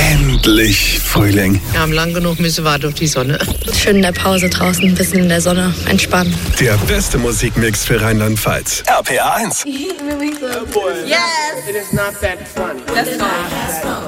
Endlich Frühling. Wir haben lang genug müssen warten auf die Sonne. Schön in der Pause draußen, ein bisschen in der Sonne entspannen. Der beste Musikmix für Rheinland-Pfalz. RPA 1. Yes! It is not that funny. That's not.